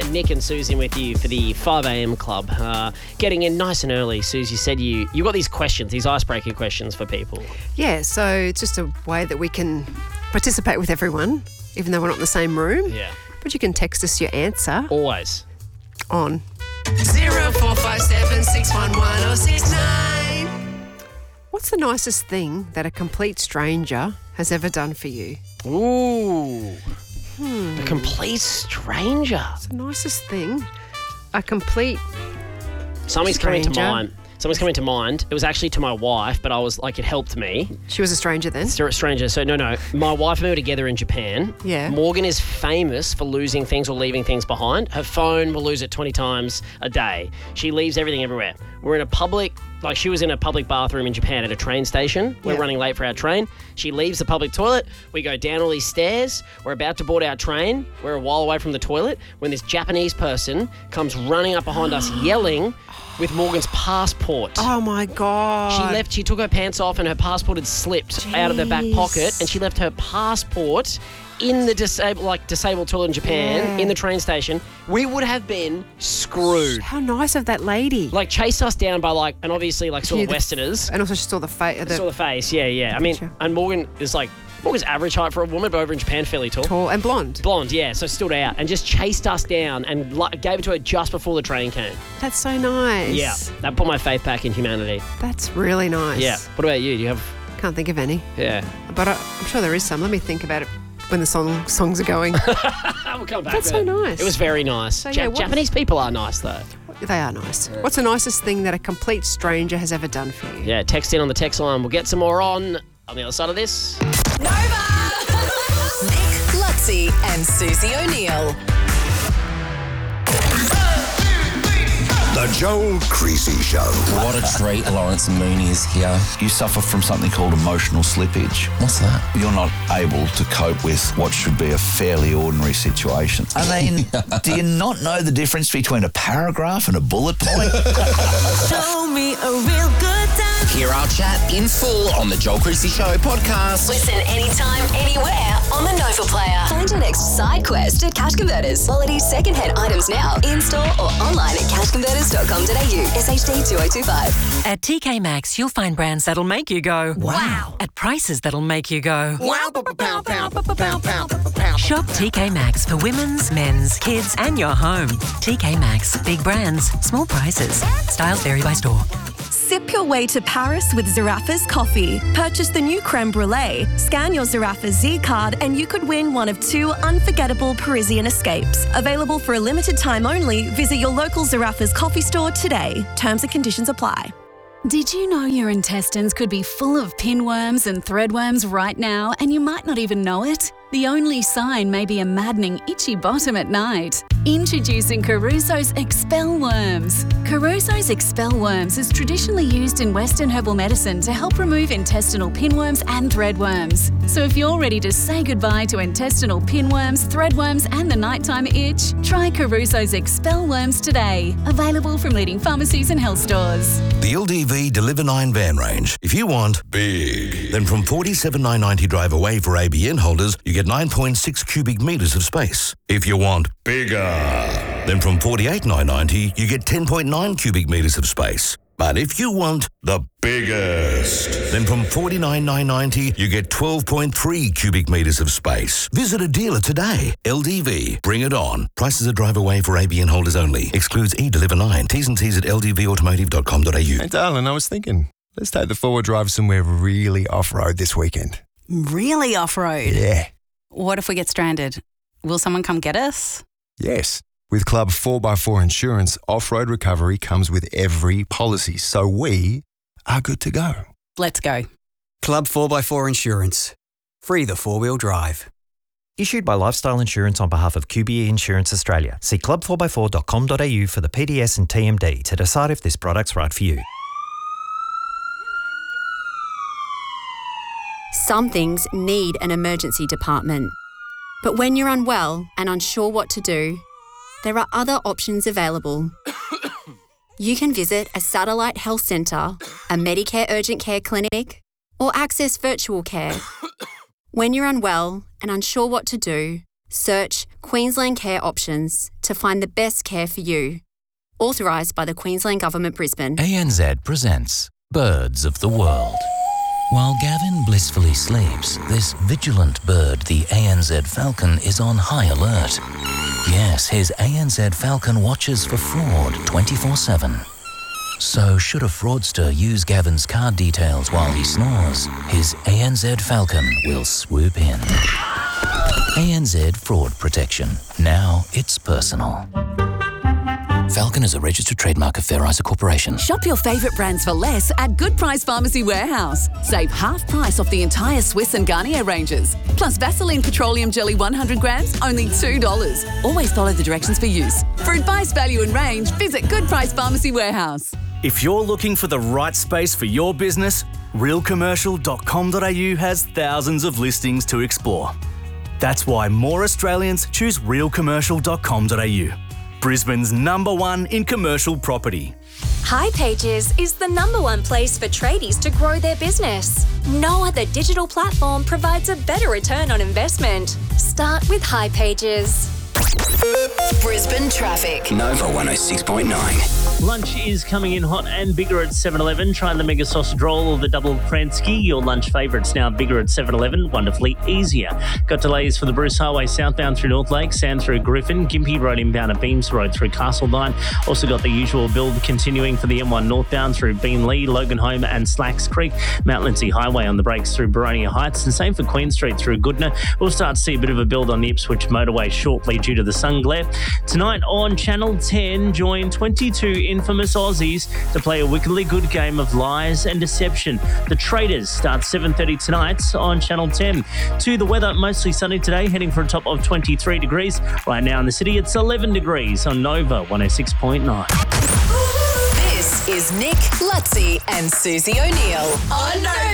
Nick and Susie with you for the 5 a.m. club. Getting in nice and early. Susie, you said you got these questions, these icebreaker questions for people. Yeah, so it's just a way that we can participate with everyone, even though we're not in the same room. Yeah. But you can text us your answer Always. on 0457 611 069. What's the nicest thing that a complete stranger has ever done for you? Ooh. A complete stranger. It's the nicest thing. A complete Something's coming to stranger. mind. Something's coming to mind. It was actually to my wife, but I was like, it helped me. She was a stranger then? Stranger. So no. My wife and I were together in Japan. Yeah. Morgan is famous for losing things or leaving things behind. Her phone will lose it 20 times a day. She leaves everything everywhere. We're in a public, she was in a public bathroom in Japan at a train station. We're running late for our train. She leaves the public toilet. We go down all these stairs. We're about to board our train. We're a while away from the toilet when this Japanese person comes running up behind us yelling with Morgan's passport. Oh my God. She took her pants off and her passport had slipped out of her back pocket, and she left her passport in the disabled toilet in Japan, in the train station. We would have been screwed. How nice of that lady. Chased us down by and obviously sort of Westerners. And also she saw the face. Saw the face, yeah. I mean, and Morgan is Morgan's average height for a woman, but over in Japan, fairly tall. Tall and blonde. Blonde, yeah, so stood out and just chased us down and gave it to her just before the train came. That's so nice. Yeah, that put my faith back in humanity. That's really nice. Yeah. What about you? Do you have... Can't think of any. Yeah. But I'm sure there is some. Let me think about it when the songs are going. We'll come back. That's so nice. It was very nice. So, Japanese people are nice, though. They are nice. Yeah. What's the nicest thing that a complete stranger has ever done for you? Yeah, text in on the text line. We'll get some more on the other side of this. Nova! Nick, Lutzi and Susie O'Neill. The Joel Creasy Show. What a treat Lawrence Mooney is here. You suffer from something called emotional slippage. What's that? You're not able to cope with what should be a fairly ordinary situation. I mean, do you not know the difference between a paragraph and a bullet point? Show me a real good time. Hear our chat in full on the Joel Creasy Show podcast. Listen anytime, anywhere on the Nova Player. Find your next side quest at Cash Converters. Quality second-hand items now, in-store or online at cashconverters.com.au. SHD 2025. At TK Maxx, you'll find brands that'll make you go, wow, at prices that'll make you go, wow, pow, pow, pow, pow, pow, pow. Shop TK Maxx for women's, men's, kids, and your home. TK Maxx, big brands, small prices. Styles vary by store. Sip your way to Paris with Zaraffa's coffee. Purchase the new creme brulee, scan your Zaraffa Z card, and you could win one of 2 unforgettable Parisian escapes. Available for a limited time only, visit your local Zaraffa's coffee store today. Terms and conditions apply. Did you know your intestines could be full of pinworms and threadworms right now, and you might not even know it? The only sign may be a maddening itchy bottom at night. Introducing Caruso's Expel Worms. Caruso's Expel Worms is traditionally used in Western herbal medicine to help remove intestinal pinworms and threadworms. So if you're ready to say goodbye to intestinal pinworms, threadworms and the nighttime itch, try Caruso's Expel Worms today. Available from leading pharmacies and health stores. The LDV Deliver 9 van range. If you want big, then from $47,990 drive away for ABN holders, you get 9.6 cubic metres of space. If you want bigger, then from $48,990 you get 10.9 cubic metres of space. But if you want the biggest, then from $49,990 you get 12.3 cubic metres of space. Visit a dealer today. LDV, bring it on. Prices are drive away for ABN holders only. Excludes eDeliver 9. T's and C's at ldvautomotive.com.au. Hey, darling, I was thinking, let's take the four-wheel drive somewhere really off-road this weekend. Really off-road? Yeah. What if we get stranded? Will someone come get us? Yes. With Club 4x4 Insurance, off-road recovery comes with every policy, so we are good to go. Let's go. Club 4x4 Insurance. Free the four-wheel drive. Issued by Lifestyle Insurance on behalf of QBE Insurance Australia. See club4x4.com.au for the PDS and TMD to decide if this product's right for you. Some things need an emergency department. But when you're unwell and unsure what to do, there are other options available. You can visit a satellite health centre, a Medicare urgent care clinic, or access virtual care. When you're unwell and unsure what to do, Search Queensland Care Options to find the best care for you. Authorised by the Queensland Government, Brisbane. ANZ presents Birds of the World. While Gavin blissfully sleeps, this vigilant bird, the ANZ falcon, is on high alert. Yes, his ANZ falcon watches for fraud 24/7. So should a fraudster use Gavin's card details while he snores, his ANZ falcon will swoop in. ANZ Fraud Protection. Now it's personal. Falcon is a registered trademark of Fair Isa Corporation. Shop your favourite brands for less at Good Price Pharmacy Warehouse. Save half price off the entire Swiss and Garnier ranges. Plus Vaseline Petroleum Jelly 100 grams, only $2. Always follow the directions for use. For advice, value and range, visit Good Price Pharmacy Warehouse. If you're looking for the right space for your business, realcommercial.com.au has thousands of listings to explore. That's why more Australians choose realcommercial.com.au. Brisbane's #1 in commercial property. hipages is the #1 place for tradies to grow their business. No other digital platform provides a better return on investment. Start with hipages. Brisbane traffic. Nova 106.9. Lunch is coming in hot and bigger at 7-Eleven. Try the mega sausage roll or the double Kransky. Your lunch favourites now bigger at 7-Eleven. Wonderfully easier. Got delays for the Bruce Highway southbound through North Lake, Sand through Griffin, Gympie Road inbound at Beams Road through Castlebine. Also got the usual build continuing for the M1 northbound through Beenleigh, Loganholme and Slacks Creek. Mount Lindsay Highway on the brakes through Boronia Heights, and same for Queen Street through Goodna. We'll start to see a bit of a build on the Ipswich motorway shortly due to the sun glare. Tonight on Channel 10, join 22 infamous Aussies to play a wickedly good game of lies and deception. The Traitors starts 7:30 tonight on Channel 10. To the weather, mostly sunny today, heading for a top of 23 degrees. Right now in the city, it's 11 degrees on Nova 106.9. This is Nick, Lutzi and Susie O'Neill on Nova.